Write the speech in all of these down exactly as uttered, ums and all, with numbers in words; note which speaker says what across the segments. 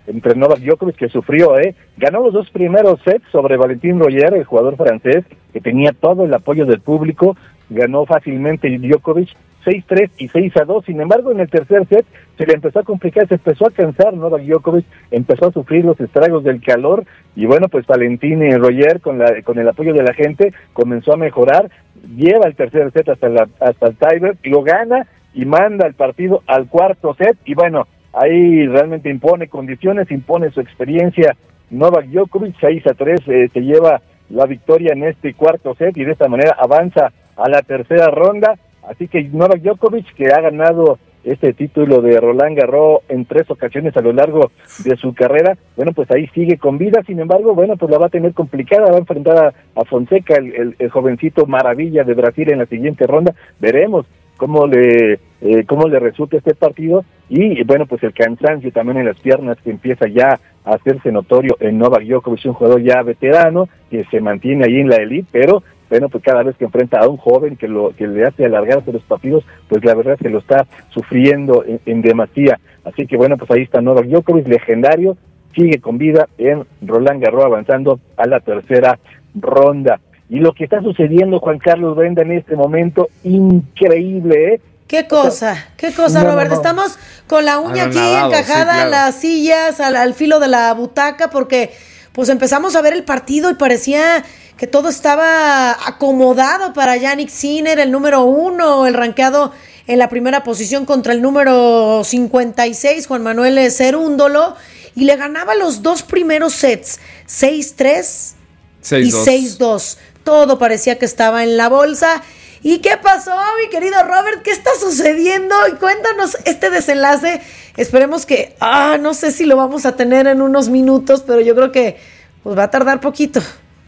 Speaker 1: entre Novak Djokovic, que sufrió, ¿eh? Ganó los dos primeros sets sobre Valentín Royer, el jugador francés, que tenía todo el apoyo del público, ganó fácilmente Djokovic, seis tres y seis a dos, sin embargo en el tercer set se le empezó a complicar, se empezó a cansar Novak Djokovic, empezó a sufrir los estragos del calor, y bueno, pues Valentín Royer con la con el apoyo de la gente comenzó a mejorar, lleva el tercer set hasta la hasta el tiebreak, lo gana y manda el partido al cuarto set, y bueno, ahí realmente impone condiciones, impone su experiencia Novak Djokovic, seis a tres, eh, se lleva la victoria en este cuarto set, y de esta manera avanza a la tercera ronda. Así que Novak Djokovic, que ha ganado este título de Roland Garros en tres ocasiones a lo largo de su carrera, bueno, pues ahí sigue con vida. Sin embargo, bueno, pues la va a tener complicada, va a enfrentar a, a Fonseca, el, el, el jovencito maravilla de Brasil, en la siguiente ronda. Veremos cómo le eh, cómo le resulta este partido, y bueno, pues el cansancio también en las piernas que empieza ya a hacerse notorio en Novak Djokovic, un jugador ya veterano que se mantiene ahí en la elite, pero bueno, pues cada vez que enfrenta a un joven que lo que le hace alargarse los partidos, pues la verdad es que lo está sufriendo en, en demasía. Así que bueno, pues ahí está Novak Djokovic, legendario, sigue con vida en Roland Garros, avanzando a la tercera ronda. Y lo que está sucediendo, Juan Carlos, Brenda, en este momento, increíble, ¿eh?
Speaker 2: ¿Qué cosa? ¿Qué cosa,
Speaker 1: no,
Speaker 2: Robert?
Speaker 1: no, no.
Speaker 2: Estamos con la uña aquí
Speaker 3: Anonadado,
Speaker 2: encajada
Speaker 3: sí, claro.
Speaker 2: en las sillas, al, al filo de la butaca, porque pues empezamos a ver el partido y parecía que todo estaba acomodado para Jannik Sinner, el número uno, el rankeado en la primera posición contra el número cincuenta y seis, Juan Manuel Cerúndolo, y le ganaba los dos primeros sets, seis tres y seis dos. Todo parecía que estaba en la bolsa. ¿Y qué pasó, mi querido Robert? ¿Qué está sucediendo? Y cuéntanos este desenlace. Esperemos que, ah, no sé si lo vamos a tener en unos minutos, pero yo creo que pues va a tardar poquito.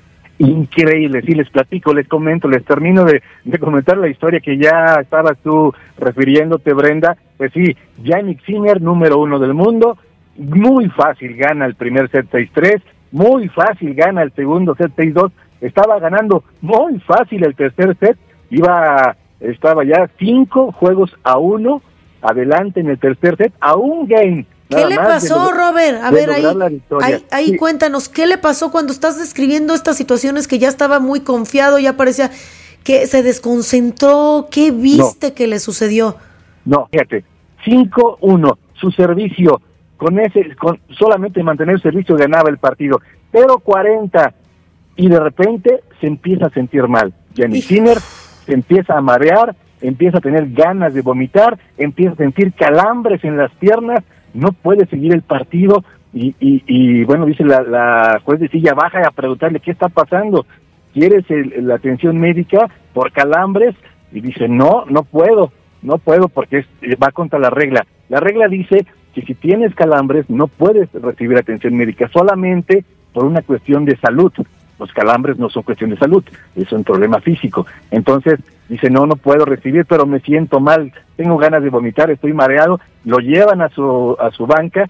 Speaker 1: Increíble, sí, les platico, les comento, les termino de, de comentar la historia que ya estabas tú refiriéndote, Brenda. Pues sí, Jannik Sinner, número uno del mundo, muy fácil gana el primer set seis tres, muy fácil gana el segundo set seis dos, estaba ganando muy fácil el tercer set, iba, estaba ya cinco juegos a uno, adelante en el tercer set, a un game.
Speaker 2: ¿Qué le pasó,
Speaker 1: de,
Speaker 2: Robert? A
Speaker 1: de
Speaker 2: ver, ahí, ahí, ahí
Speaker 1: sí.
Speaker 2: Cuéntanos, ¿qué le pasó cuando estás describiendo estas situaciones que ya estaba muy confiado, ya parecía que se desconcentró? ¿Qué viste no. que le sucedió?
Speaker 1: No, fíjate, cinco uno, su servicio, con ese, con solamente mantener el servicio ganaba el partido, pero cuarenta, y de repente se empieza a sentir mal. Jannik Sinner se empieza a marear, empieza a tener ganas de vomitar, empieza a sentir calambres en las piernas, no puede seguir el partido, y, y, y bueno, dice la, la juez de silla baja a preguntarle qué está pasando, ¿quieres el, la atención médica por calambres? Y dice, no, no puedo, no puedo porque es, va contra la regla. La regla dice que si tienes calambres no puedes recibir atención médica, solamente por una cuestión de salud. Los calambres no son cuestión de salud, es un problema físico. Entonces dice, no, no puedo recibir, pero me siento mal, tengo ganas de vomitar, estoy mareado. Lo llevan a su a su banca,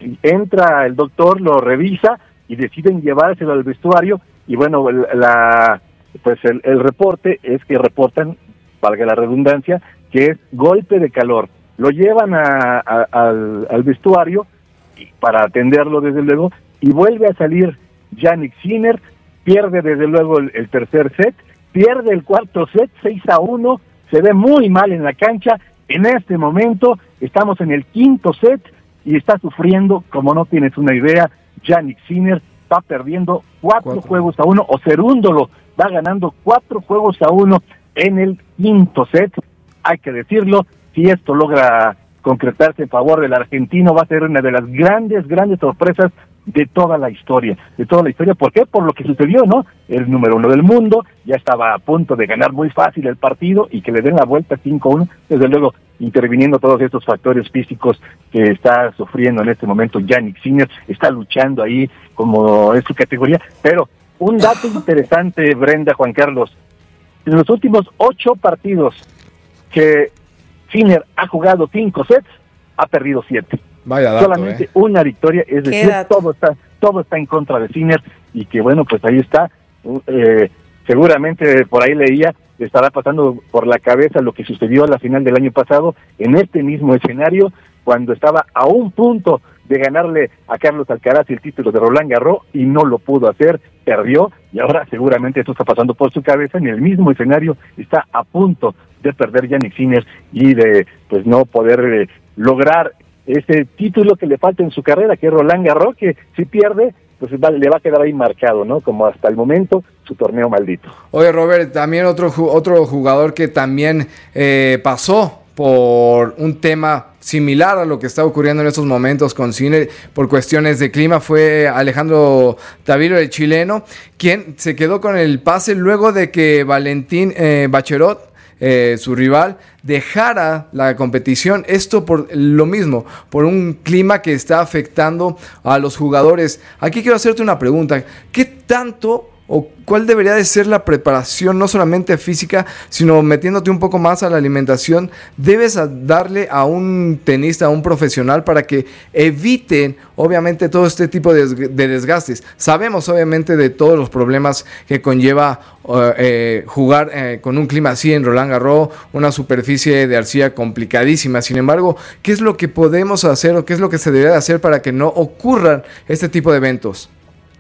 Speaker 1: entra el doctor, lo revisa y deciden llevárselo al vestuario. Y bueno, la pues el, el reporte es que reportan, valga la redundancia, que es golpe de calor. Lo llevan a, a, al, al vestuario para atenderlo, desde luego, y vuelve a salir Jannik Sinner, pierde desde luego el, el tercer set, pierde el cuarto set, seis a uno, se ve muy mal en la cancha. En este momento estamos en el quinto set y está sufriendo como no tienes una idea. Jannik Sinner está perdiendo cuatro, cuatro juegos a uno, o Cerúndolo va ganando cuatro juegos a uno en el quinto set. Hay que decirlo, si esto logra concretarse en favor del argentino, va a ser una de las grandes, grandes sorpresas de toda la historia, de toda la historia. ¿Por qué? Por lo que sucedió, ¿no? El número uno del mundo ya estaba a punto de ganar muy fácil el partido y que le den la vuelta cinco uno, desde luego interviniendo todos estos factores físicos que está sufriendo en este momento Jannik Sinner, está luchando ahí como es su categoría. Pero un dato interesante, Brenda, Juan Carlos, en los últimos ocho partidos que Sinner ha jugado cinco sets, ha perdido siete.
Speaker 3: Vaya dato,
Speaker 1: solamente
Speaker 3: eh.
Speaker 1: una victoria, es decir, todo está todo está en contra de Sinner, y que bueno, pues ahí está, eh, seguramente por ahí leía, estará pasando por la cabeza lo que sucedió a la final del año pasado, en este mismo escenario, cuando estaba a un punto de ganarle a Carlos Alcaraz el título de Roland Garros y no lo pudo hacer, perdió, y ahora seguramente esto está pasando por su cabeza. En el mismo escenario está a punto de perder Jannik Sinner y de pues no poder eh, lograr ese título que le falta en su carrera, que es Roland Garros, que si pierde, pues va, le va a quedar ahí marcado, ¿no? Como hasta el momento, su torneo maldito.
Speaker 3: Oye, Robert, también otro, otro jugador que también eh, pasó por un tema similar a lo que está ocurriendo en estos momentos con Sinner por cuestiones de clima fue Alejandro Taviro, el chileno, quien se quedó con el pase luego de que Valentín eh, Baccherot, eh, su rival, dejara la competición. Esto por lo mismo, por un clima que está afectando a los jugadores. Aquí quiero hacerte una pregunta. ¿Qué tanto o cuál debería de ser la preparación, no solamente física, sino metiéndote un poco más a la alimentación, debes darle a un tenista, a un profesional, para que eviten, obviamente, todo este tipo de, de desgastes? Sabemos, obviamente, de todos los problemas que conlleva uh, eh, jugar eh, con un clima así en Roland Garros, una superficie de arcilla complicadísima. Sin embargo, ¿qué es lo que podemos hacer o qué es lo que se debería hacer para que no ocurran este tipo de eventos?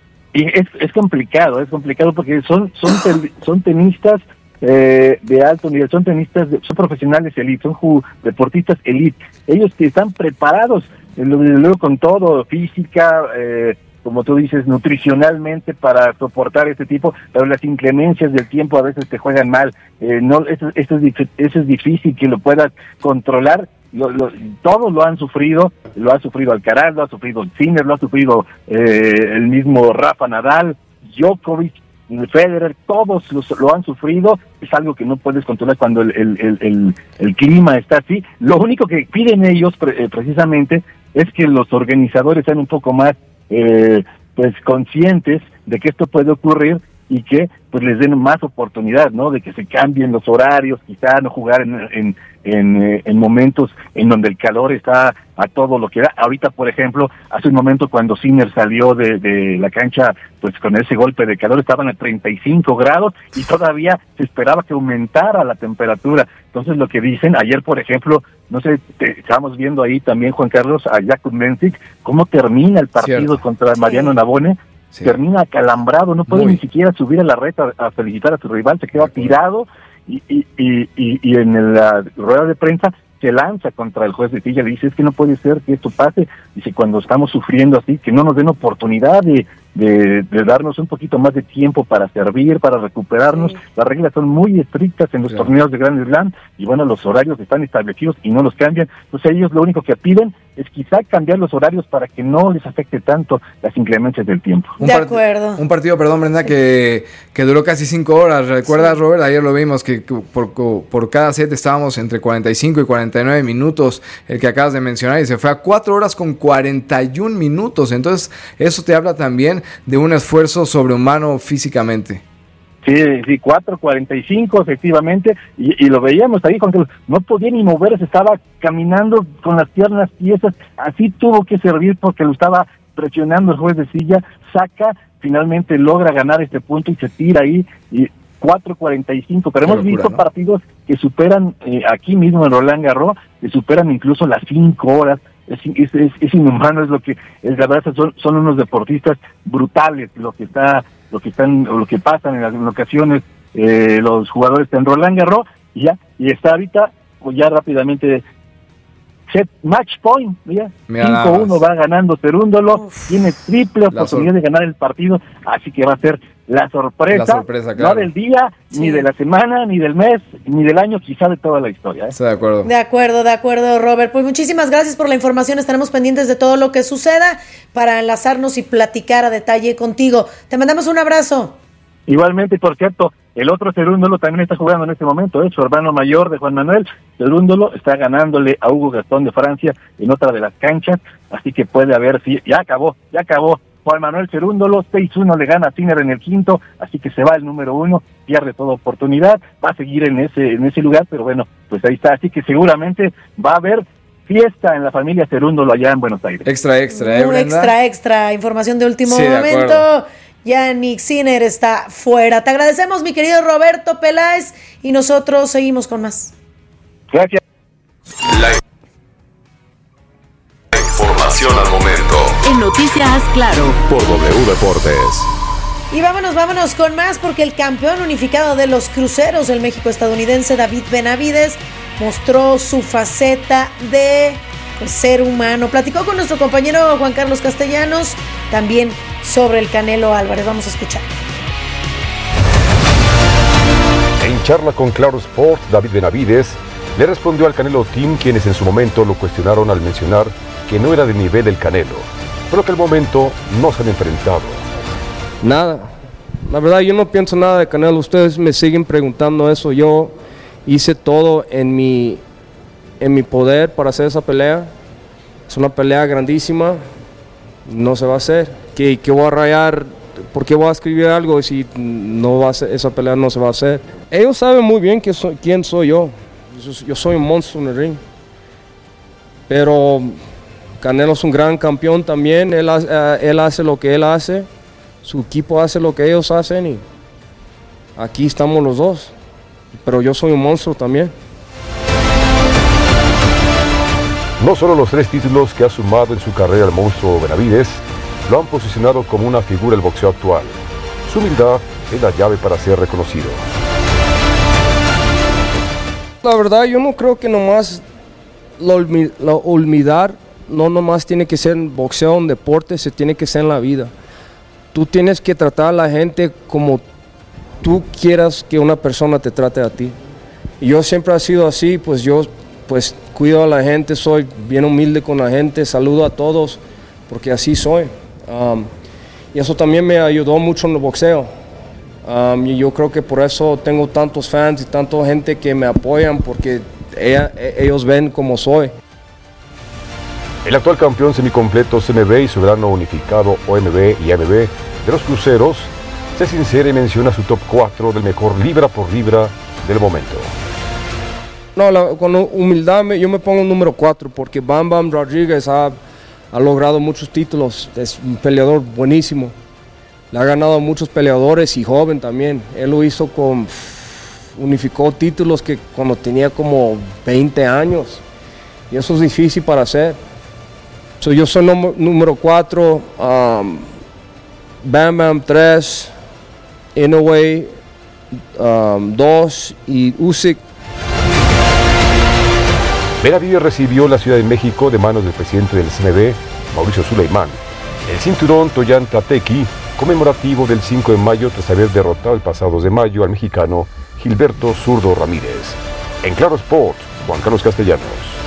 Speaker 1: Y es, es complicado, es complicado porque son son tel, son tenistas eh, de alto nivel, son tenistas, de, son profesionales elite, son ju, deportistas elite. Ellos que están preparados, eh, luego con todo, física, eh, como tú dices, nutricionalmente para soportar este tipo, pero las inclemencias del tiempo a veces te juegan mal. Eh, no, eso, eso, es, eso es difícil que lo puedas controlar. Lo, lo, todos lo han sufrido, lo ha sufrido Alcaraz, lo ha sufrido Sinner, lo ha sufrido eh, el mismo Rafa Nadal, Djokovic, Federer, todos los, lo han sufrido. Es algo que no puedes controlar cuando el, el, el, el, el clima está así. Lo único que piden ellos pre, eh, precisamente es que los organizadores sean un poco más eh, pues conscientes de que esto puede ocurrir y que pues les den más oportunidad, ¿no? De que se cambien los horarios, quizá no jugar en en en, eh, en momentos en donde el calor está a todo lo que da. Ahorita, por ejemplo, hace un momento cuando Sinner salió de, de la cancha, pues con ese golpe de calor estaban a treinta y cinco grados y todavía se esperaba que aumentara la temperatura. Entonces lo que dicen, ayer por ejemplo, no sé, te, estábamos viendo ahí también, Juan Carlos, a Jakub Mensik, cómo termina el partido Cierto. contra Mariano Navone. Sí. Termina acalambrado, no puede Muy. ni siquiera subir a la red a, a felicitar a su rival, se queda tirado y, y, y, y, y en la rueda de prensa se lanza contra el juez de silla, le dice, es que no puede ser que esto pase, dice, cuando estamos sufriendo así, que no nos den oportunidad de, de, de darnos un poquito más de tiempo para servir, para recuperarnos. Sí. Las reglas son muy estrictas en los claro. torneos de Grand Slam, y bueno, los horarios están establecidos y no los cambian. Entonces ellos lo único que piden es quizá cambiar los horarios para que no les afecte tanto las inclemencias del tiempo.
Speaker 2: Un de acuerdo.
Speaker 3: Un partido, perdón, Brenda, sí. que, que duró casi cinco horas. ¿Recuerdas, sí. Robert? Ayer lo vimos, que por, por cada set estábamos entre cuarenta y cinco y cuarenta y nueve minutos, el que acabas de mencionar, y se fue a cuatro horas con cuarenta y un minutos. Entonces, eso te habla también de un esfuerzo sobrehumano físicamente.
Speaker 1: Sí, sí, cuatro cuarenta y cinco efectivamente, y, y lo veíamos ahí, Juan Carlos, no podía ni moverse, estaba caminando con las piernas tiesas, así tuvo que servir porque lo estaba presionando el juez de silla, saca, finalmente logra ganar este punto y se tira ahí, y cuatro cuarenta y cinco, pero Qué hemos locura, visto ¿no? partidos que superan, eh, aquí mismo en Roland Garros, que superan incluso las cinco horas. Es, es, es, es inhumano, es lo que, es, la verdad, son, son unos deportistas brutales, lo que está, lo que están, o lo que pasan en las en ocasiones, eh, los jugadores en Roland Garros, y ya, y está ahorita, pues ya rápidamente, set, match point, ya, cinco uno va ganando Cerúndolo, tiene triple oportunidad de ganar el partido, así que va a ser la sorpresa,
Speaker 3: la sorpresa claro.
Speaker 1: no del día, sí. ni de la semana, ni del mes, ni del año, quizá de toda la historia. ¿eh?
Speaker 3: Estoy de acuerdo.
Speaker 2: De acuerdo, de acuerdo, Robert. Pues muchísimas gracias por la información. Estaremos pendientes de todo lo que suceda para enlazarnos y platicar a detalle contigo. Te mandamos un abrazo.
Speaker 1: Igualmente, por cierto, el otro Cerúndolo también está jugando en este momento, ¿eh? Su hermano mayor de Juan Manuel, Cerúndolo, está ganándole a Hugo Gastón de Francia en otra de las canchas, así que puede haber, si ya acabó, ya acabó. Juan Manuel Cerúndolo, seis uno le gana a Sinner en el quinto, así que se va el número uno, pierde toda oportunidad, va a seguir en ese en ese lugar, pero bueno, pues ahí está, así que seguramente va a haber fiesta en la familia Cerúndolo allá en Buenos Aires.
Speaker 3: Extra, extra, ¿eh,
Speaker 2: Muy
Speaker 3: Brenda?
Speaker 2: extra, extra, información de último
Speaker 3: sí,
Speaker 2: momento. Jannik Sinner está fuera. Te agradecemos, mi querido Roberto Peláez, y nosotros seguimos con más.
Speaker 1: Gracias.
Speaker 4: La información al momento. Noticias Claro.
Speaker 5: Por W Deportes.
Speaker 2: Y vámonos, vámonos con más, porque el campeón unificado de los cruceros, el México-estadounidense David Benavides, mostró su faceta de pues, ser humano. Platicó con nuestro compañero Juan Carlos Castellanos también sobre el Canelo Álvarez. Vamos a escuchar.
Speaker 6: En charla con Claro Sport, David Benavides le respondió al Canelo Team, quienes en su momento lo cuestionaron al mencionar que no era de nivel el Canelo, pero que al momento no se han enfrentado.
Speaker 7: Nada, la verdad yo no pienso nada de Canelo, ustedes me siguen preguntando eso, yo hice todo en mi, en mi poder para hacer esa pelea, es una pelea grandísima, no se va a hacer, que, que voy a rayar, ¿por qué voy a escribir algo si no va a ser, esa pelea no se va a hacer? Ellos saben muy bien que soy, quién soy yo, yo, yo soy un monstruo en el ring, pero Canelo es un gran campeón también, él, él hace lo que él hace, su equipo hace lo que ellos hacen y aquí estamos los dos, pero yo soy un monstruo también.
Speaker 6: No solo los tres títulos que ha sumado en su carrera el monstruo Benavides lo han posicionado como una figura del boxeo actual. Su humildad es la llave para ser reconocido.
Speaker 7: La verdad yo no creo que nomás la, la humildad no nomás tiene que ser en boxeo, en deporte, se tiene que ser en la vida. Tú tienes que tratar a la gente como tú quieras que una persona te trate a ti. Y yo siempre he sido así, pues yo pues cuido a la gente, soy bien humilde con la gente, saludo a todos, porque así soy. Um, y eso también me ayudó mucho en el boxeo. Um, y yo creo que por eso tengo tantos fans y tanta gente que me apoyan, porque ella, ellos ven cómo soy.
Speaker 6: El actual campeón semicompleto C M B y soberano unificado O M B y A M B de los cruceros se sincera y menciona su top cuatro del mejor libra por libra del momento.
Speaker 7: No, la, con humildad me, yo me pongo número cuatro porque Bam Bam Rodríguez ha, ha logrado muchos títulos, es un peleador buenísimo, le ha ganado a muchos peleadores y joven también, él lo hizo con, unificó títulos que cuando tenía como veinte años y eso es difícil para hacer. So, yo soy nom- número cuatro, um, Bam Bam tres, Inoue um, dos y Usyk.
Speaker 6: Benavides recibió la Ciudad de México de manos del presidente del C M B, Mauricio Sulaimán, el cinturón Toyantlateki conmemorativo del cinco de mayo tras haber derrotado el pasado dos de mayo al mexicano Gilberto Zurdo Ramírez. En Claro Sport, Juan Carlos Castellanos.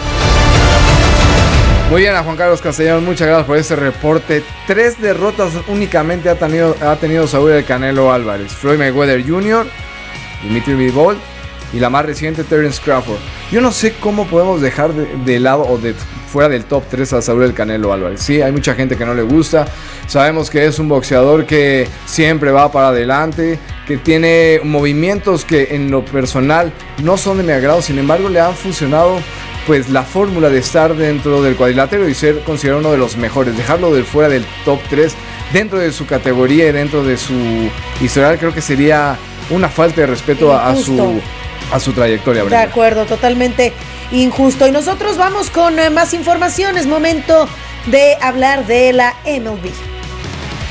Speaker 3: Muy bien, a Juan Carlos Castellanos, muchas gracias por este reporte. Tres derrotas únicamente ha tenido, ha tenido Saúl el Canelo Álvarez. Floyd Mayweather junior, Dimitri Bivol y la más reciente Terence Crawford. Yo no sé cómo podemos dejar de, de lado o de fuera del top tres a Saúl el Canelo Álvarez. Sí, hay mucha gente que no le gusta. Sabemos que es un boxeador que siempre va para adelante, que tiene movimientos que en lo personal no son de mi agrado. Sin embargo, le han funcionado pues la fórmula de estar dentro del cuadrilátero y ser considerado uno de los mejores. Dejarlo de fuera del top tres dentro de su categoría y dentro de su historial creo que sería una falta de respeto a, a su a su trayectoria. Brenda.
Speaker 2: De acuerdo, totalmente injusto. Y nosotros vamos con eh, más información. Es momento de hablar de la M L B.